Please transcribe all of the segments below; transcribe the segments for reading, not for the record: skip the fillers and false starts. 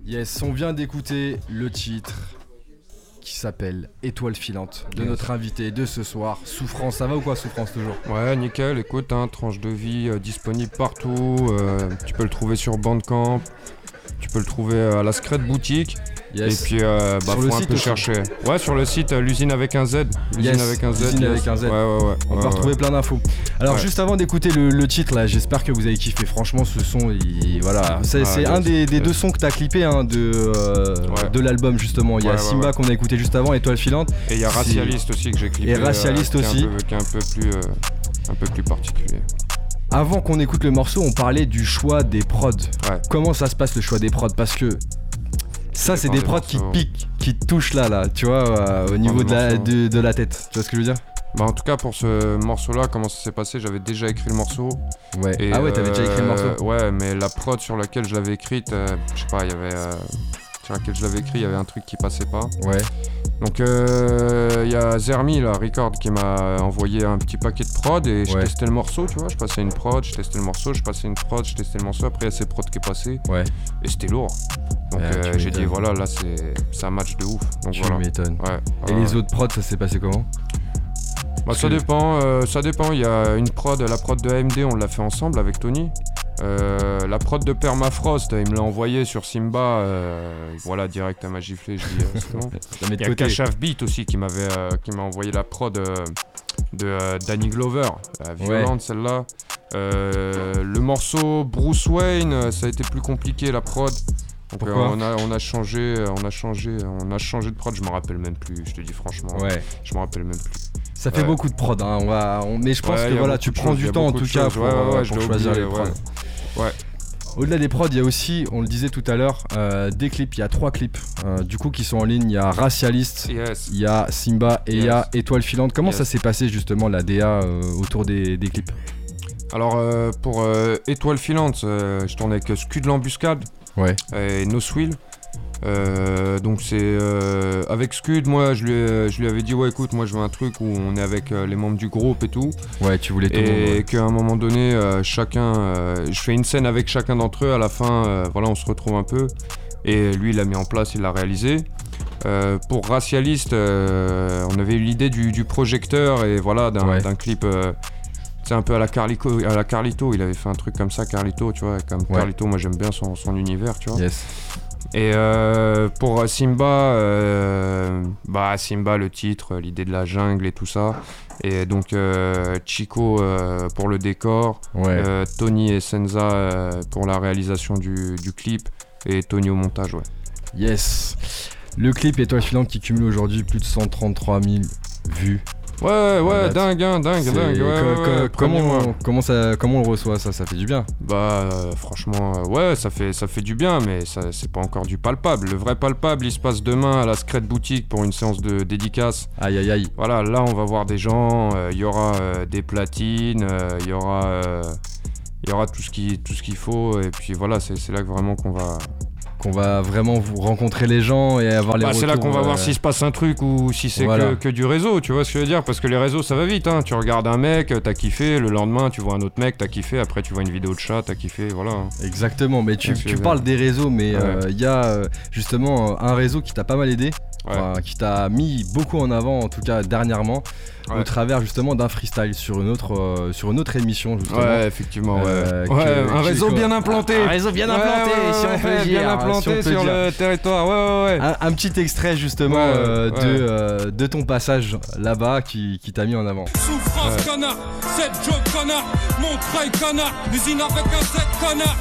Yes, on vient d'écouter le titre qui s'appelle Étoile filante de notre invité de ce soir, Souffrance. Ça va ou quoi, Souffrance, toujours? Ouais, nickel, écoute, tranche de vie disponible partout, tu peux le trouver sur Bandcamp, tu peux le trouver à la Scred Boutique. Yes. Et puis faut un peu chercher. Ouais, sur le site l'usine avec un Z. L'usine avec un Z. Ouais. On peut retrouver plein d'infos. Alors juste avant d'écouter le titre là, j'espère que vous avez kiffé. Franchement, ce son, c'est un des deux sons que t'as clippé de l'album justement. Il y a Simba qu'on a écouté juste avant, Étoile filante. Et il y a Racialiste aussi que j'ai clippé. Et Racialiste aussi. Qui est un peu plus particulier. Avant qu'on écoute le morceau, on parlait du choix des prods. Ouais. Comment ça se passe le choix des prods? Parce que ça, c'est des prods qui te piquent, qui te touchent là, tu vois, au niveau de la tête. Tu vois ce que je veux dire? Bah en tout cas pour ce morceau-là, comment ça s'est passé? J'avais déjà écrit le morceau. Ouais. Et t'avais déjà écrit le morceau? Ouais, mais la prod sur laquelle je l'avais écrite, je sais pas, il y avait sur laquelle je l'avais écrit, il y avait un truc qui passait pas. Ouais. Donc il y a Zermi là, Record, qui m'a envoyé un petit paquet de prod et je testais le morceau, tu vois, je passais une prod, je testais le morceau, je passais une prod, je testais le morceau, après il y a ces prods qui est passé. Ouais. Et c'était lourd. Donc j'ai dit voilà, là c'est un match de ouf. Donc tu m'étonnes. Ouais. Et les autres prods, ça s'est passé comment? Bah ça dépend, il y a une prod, la prod de AMD, on l'a fait ensemble avec Tony. La prod de Permafrost, il me l'a envoyé sur Simba, voilà, direct à ma giflée, je dis c'est bon. Il y a Kashaf Beat aussi qui m'a envoyé la prod de Danny Glover, violente celle-là. Le morceau Bruce Wayne, ça a été plus compliqué la prod. Donc on a changé de prod, je me rappelle même plus, je te dis franchement, je me rappelle même plus. Ça fait beaucoup de prod, hein. Mais je pense que voilà, tu prends du temps en tout cas pour choisir les prods. Ouais. Au-delà des prods, il y a aussi, on le disait tout à l'heure, des clips. Il y a 3 clips du coup qui sont en ligne. Il y a Racialiste, il y a Simba et il y a Étoile filante. Comment ça s'est passé justement la DA autour des clips? Alors pour Étoile filante, je tournais avec Scud l'embuscade et No Swill. Donc c'est avec Scud, moi je lui avais dit écoute, moi je veux un truc où on est avec les membres du groupe et tout. Ouais, tu voulais tout. Et qu'à un moment donné chacun je fais une scène avec chacun d'entre eux, à la fin voilà, on se retrouve un peu et lui il l'a mis en place, il l'a réalisé. Pour Racialiste, on avait eu l'idée du projecteur et voilà d'un clip c'est un peu à la Carlito, il avait fait un truc comme ça, Carlito, tu vois, comme Carlito, moi j'aime bien son univers, tu vois. Yes. Et pour Simba, Simba, le titre, l'idée de la jungle et tout ça. Et donc Chico pour le décor, Tony et Senza pour la réalisation du clip et Tony au montage, Yes. Le clip Étoile filante qui cumule aujourd'hui plus de 133 000 vues. Ouais, dingue. Comment on le reçoit ça fait du bien? Bah franchement, ça fait du bien, mais ça c'est pas encore du palpable. Le vrai palpable, il se passe demain à la Scred Boutique pour une séance de dédicace. Aïe. Voilà, là on va voir des gens, il y aura des platines, il y aura tout ce qu'il faut, et puis voilà, c'est là que vraiment qu'on va vraiment vous rencontrer les gens et avoir les retours. C'est là qu'on va voir s'il se passe un truc ou si c'est que du réseau, tu vois ce que je veux dire, parce que les réseaux ça va vite, hein. Tu regardes un mec, t'as kiffé, le lendemain tu vois un autre mec, t'as kiffé, après tu vois une vidéo de chat, t'as kiffé, voilà. Exactement, mais tu parles des réseaux, mais il y a justement un réseau qui t'a pas mal aidé, qui t'a mis beaucoup en avant, en tout cas dernièrement, au travers justement d'un freestyle sur une autre émission justement. Ouais, effectivement, un réseau bien implanté. Un réseau bien implanté, si on peut dire. Bien implanté sur le territoire, Un petit extrait justement de ton passage là-bas qui t'a mis en avant. Souffrance connard, 7 Joe connard, Montreuil connard, l'usine avec un 7 connard.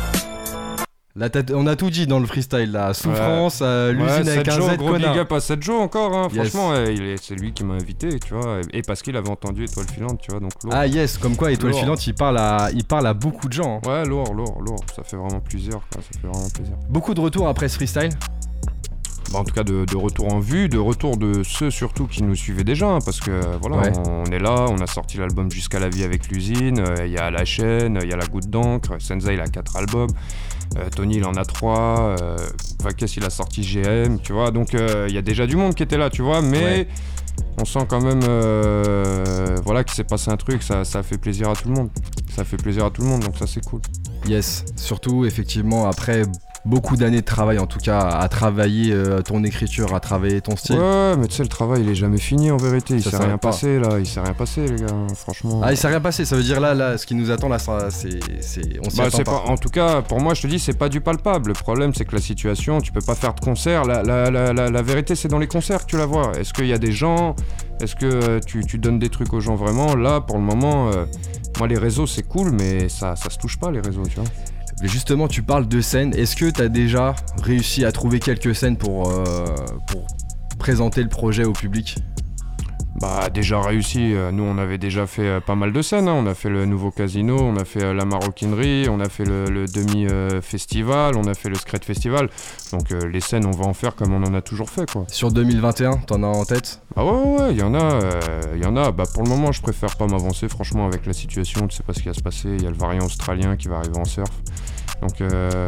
Là, on a tout dit dans le freestyle là, Souffrance, l'usine avec un Z, gros connard. Big up à 7 Joe encore, hein. Franchement, c'est lui qui m'a invité, tu vois, et parce qu'il avait entendu Étoile filante, tu vois, donc lourd. Ah yes, comme quoi Étoile filante, il parle à beaucoup de gens. Hein. Ouais, lourd, ça fait vraiment plaisir, quoi. Ça fait vraiment plaisir. Beaucoup de retours après ce freestyle. En tout cas de retour en vue, de retour de ceux surtout qui nous suivaient déjà, hein, parce que voilà, on est là, on a sorti l'album Jusqu'à la vie avec l'usine, il y a La chaîne, il y a La goutte d'encre, Senza il a 4 albums, Tony il en a 3, Vakes il a sorti GM, tu vois, donc il y a déjà du monde qui était là, tu vois, mais on sent quand même qu'il s'est passé un truc, ça fait plaisir à tout le monde, donc ça c'est cool. Yes, surtout effectivement après beaucoup d'années de travail, en tout cas, à travailler ton écriture, à travailler ton style. Ouais, mais tu sais, le travail, il est jamais fini en vérité. Il s'est rien passé, là. Il s'est rien passé, les gars, franchement. Ah, il s'est rien passé. Ça veut dire là, ce qui nous attend, là, on s'y attend pas. En tout cas, pour moi, je te dis, c'est pas du palpable. Le problème, c'est que la situation, tu peux pas faire de concert. La vérité, c'est dans les concerts que tu la vois. Est-ce qu'il y a des gens? Est-ce que tu donnes des trucs aux gens vraiment? Là, pour le moment, moi, les réseaux, c'est cool, mais ça se touche pas, les réseaux, tu vois. Mais justement, tu parles de scènes. Est-ce que t'as déjà réussi à trouver quelques scènes pour présenter le projet au public? Bah déjà réussi, nous on avait déjà fait pas mal de scènes, hein. On a fait le nouveau casino, on a fait la maroquinerie, on a fait le demi-festival, on a fait le Scred Festival, donc les scènes on va en faire comme on en a toujours fait quoi. Sur 2021, t'en as en tête? Ah ouais, il y en a, bah pour le moment je préfère pas m'avancer franchement avec la situation, tu sais pas ce qui va se passer, il y a le variant australien qui va arriver en surf. Donc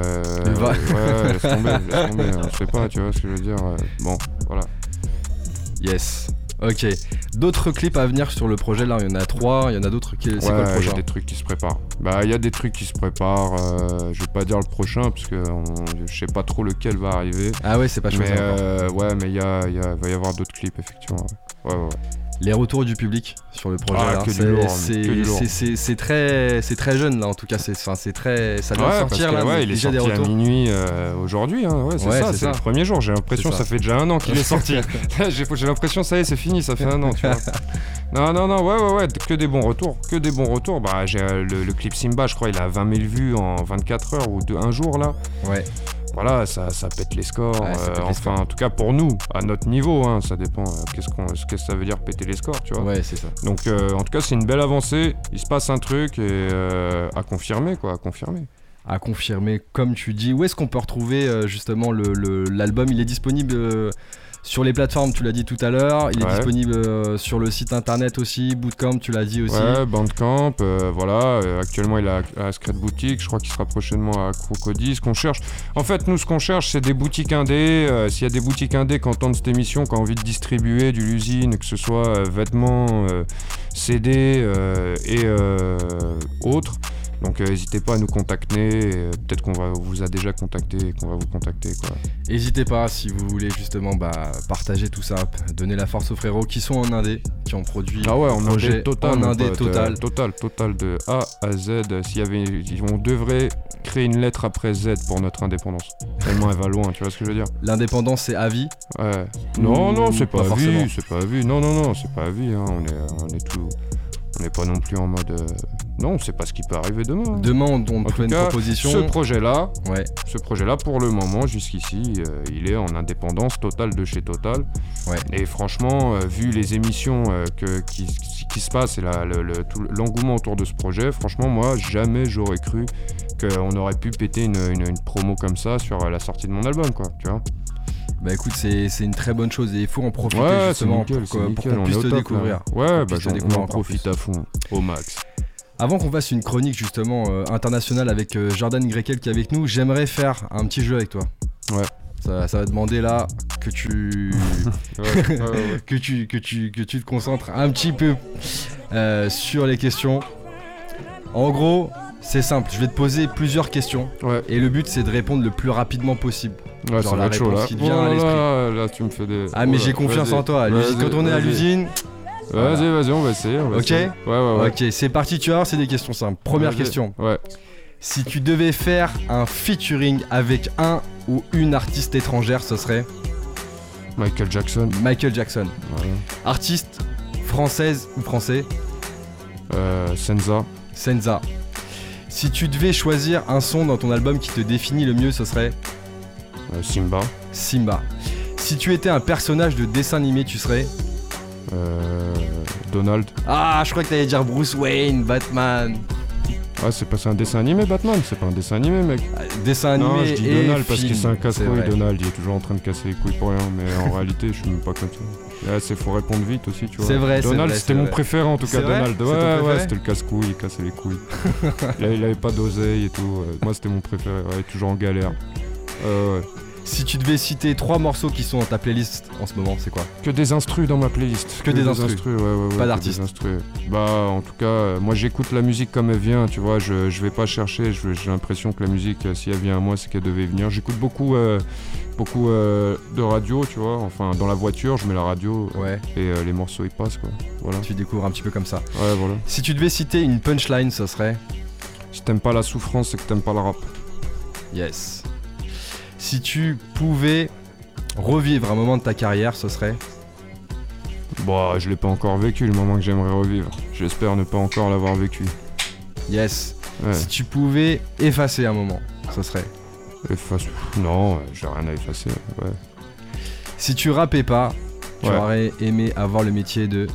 ouais, laisse tomber, on sait pas, tu vois ce que je veux dire, bon, voilà. Yes. Ok, d'autres clips à venir sur le projet là, il y en a 3, il y en a d'autres qui... C'est quoi le prochain? Il y a des trucs qui se préparent. Bah il y a des trucs qui se préparent, je vais pas dire le prochain parce que je sais pas trop lequel va arriver. Ah ouais, c'est pas choisi encore. Ouais, mais il va y avoir d'autres clips effectivement. Ouais. Les retours du public sur le projet là, c'est très jeune là en tout cas, c'est très, ça vient de sortir là, il est déjà sorti des retours à minuit aujourd'hui, hein. Ouais, c'est le premier jour, j'ai l'impression ça fait déjà 1 an qu'il est sorti. J'ai l'impression ça y est, c'est fini, ça fait 1 an, tu vois. Non, ouais, que des bons retours. Bah j'ai le clip Simba, je crois il a 20 000 vues en 24 heures ou un jour là. Ouais. Voilà, ça pète les scores, en tout cas pour nous, à notre niveau, hein, ça dépend, qu'est-ce que ça veut dire péter les scores, tu vois. Ouais, c'est ça. Donc en tout cas c'est une belle avancée, il se passe un truc et à confirmer quoi, à confirmer. Comme tu dis. Où est-ce qu'on peut retrouver justement l'album? Il est disponible sur les plateformes, tu l'as dit tout à l'heure, il est disponible sur le site internet aussi, Bootcamp, tu l'as dit aussi. Ouais, Bandcamp, voilà, actuellement il est à Scred Boutique, je crois qu'il sera prochainement à Crocodile. Ce qu'on cherche, en fait nous ce qu'on cherche c'est des boutiques indés, s'il y a des boutiques indés qui entendent cette émission, qui ont envie de distribuer du l'usine, que ce soit vêtements, CD et autres. Donc n'hésitez pas à nous contacter, peut-être qu'on vous a déjà contacté et qu'on va vous contacter quoi. N'hésitez pas si vous voulez justement partager tout ça, donner la force aux frérots qui sont en indé, qui ont produit en projet indé total. Total de A à Z. On devrait créer une lettre après Z pour notre indépendance. Tellement elle va loin, tu vois ce que je veux dire. L'indépendance c'est à vie? Ouais. Non, c'est pas à vie, c'est pas à vie. Non, c'est pas à vie, hein. On est tout. On n'est pas non plus en mode... Non, c'est pas ce qui peut arriver demain. Hein. Demain, on te fait une proposition. Ce projet-là, pour le moment, jusqu'ici, il est en indépendance totale de chez Total. Ouais. Et franchement, vu les émissions qui se passent et l'engouement autour de ce projet, franchement, moi, jamais j'aurais cru qu'on aurait pu péter une promo comme ça sur la sortie de mon album, quoi, tu vois. Bah écoute, c'est une très bonne chose et il faut en profiter justement pour qu'on puisse te découvrir. Ouais, j'en profite à fond, au max. Avant qu'on fasse une chronique justement internationale avec Jordan Grekel qui est avec nous, j'aimerais faire un petit jeu avec toi. Ouais. Ça va demander là que tu que tu te concentres un petit peu sur les questions. En gros, c'est simple, je vais te poser plusieurs questions et le but c'est de répondre le plus rapidement possible. Ouais, genre la réponse qui te vient à l'esprit. Là, tu me fais des... Ah mais j'ai confiance en toi, quand on est à l'usine... Vas-y, on va essayer. Ok. Ouais. Ok, c'est parti, tu vois, c'est des questions simples. Première question. Ouais. Si tu devais faire un featuring avec un ou une artiste étrangère, ce serait Michael Jackson. Ouais. Artiste française ou français? Senza. Si tu devais choisir un son dans ton album qui te définit le mieux, ce serait Simba. Si tu étais un personnage de dessin animé, tu serais Donald. Ah, je crois que t'allais dire Bruce Wayne, Batman. Ah, c'est un dessin animé, Batman, c'est pas un dessin animé, mec. Dessin animé. Non, je dis et Donald parce film. que c'est un casse-couille, Donald, il est toujours en train de casser les couilles pour rien, mais en réalité, je suis même pas comme ça. Là, faut répondre vite aussi, tu vois. C'est vrai, Donald, c'est c'était mon préféré en tout cas, Donald. Ouais, c'était le casse-couille, il cassait les couilles. il avait pas d'oseille et tout. Moi, c'était mon préféré, toujours en galère. Ouais. Si tu devais citer 3 morceaux qui sont dans ta playlist en ce moment, c'est quoi? Que des instrus dans ma playlist. Que des instrus. Ouais, pas d'artistes. Bah en tout cas, moi j'écoute la musique comme elle vient, tu vois, je vais pas chercher, j'ai l'impression que la musique, si elle vient à moi, c'est qu'elle devait venir. J'écoute beaucoup de radio, tu vois, enfin dans la voiture, je mets la radio et les morceaux ils passent quoi. Voilà. Tu découvres un petit peu comme ça. Ouais, voilà. Si tu devais citer une punchline, ça serait? Si t'aimes pas la souffrance, c'est que t'aimes pas le rap. Yes. Si tu pouvais revivre un moment de ta carrière, ce serait? Bah, je l'ai pas encore vécu, le moment que j'aimerais revivre. J'espère ne pas encore l'avoir vécu. Yes. Ouais. Si tu pouvais effacer un moment, ce serait? Non, j'ai rien à effacer. Ouais. Si tu rappais pas, tu aurais aimé avoir le métier de?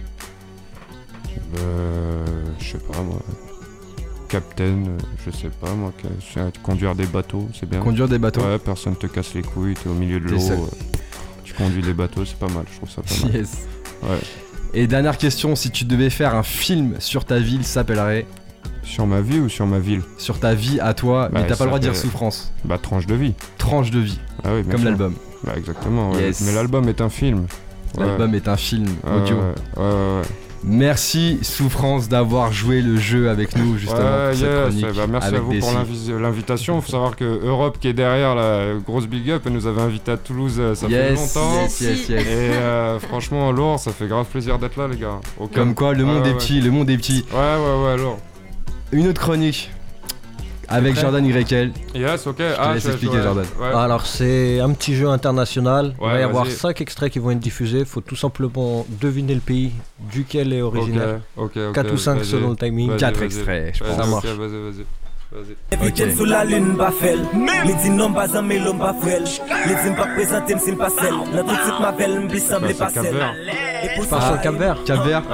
Je sais pas moi. Captain, je sais pas moi, conduire des bateaux, c'est bien. Conduire des bateaux? Ouais, personne te casse les couilles, t'es au milieu de l'eau, tu conduis des bateaux, c'est pas mal, je trouve ça pas mal. Yes. Ouais. Et dernière question, si tu devais faire un film sur ta ville, s'appellerait? Sur ma vie ou sur ma ville? Sur ta vie à toi, mais t'as pas le droit de dire souffrance. Bah tranche de vie. Tranche de vie. Ah oui, bien comme sûr. l'album. Bah exactement, ouais. Yes. Mais l'album est un film. L'album est un film audio. Ouais. Merci Souffrance d'avoir joué le jeu avec nous justement pour cette chronique. Merci à vous pour l'invitation. Il faut savoir que Europe qui est derrière la grosse big up, elle nous avait invité à Toulouse, ça fait longtemps. Yes. Et franchement lourd, ça fait grave plaisir d'être là les gars. Comme quoi le monde est petit, le monde est petit. Ouais lourd. Une autre chronique avec Jordan YL. Yes, ok. Je te laisse expliquer Jordan. Ouais. Alors c'est un petit jeu international. Il va y avoir vas-y. 5 extraits qui vont être diffusés. Il faut tout simplement deviner le pays duquel est originaire. Ok. 4 ou 5 selon le timing. 4 extraits, je pense. Ça marche. Vas-y. Week-end sous la lune, pas fel. Les dîmes non pas en l'homme pas frêle. Les dîmes pas présentés, m'sil pas sel. Dans tout de suite ma belle, m'blisse, m'blisse pas sel. Pas sur le Cap-Vert. Cap-Vert.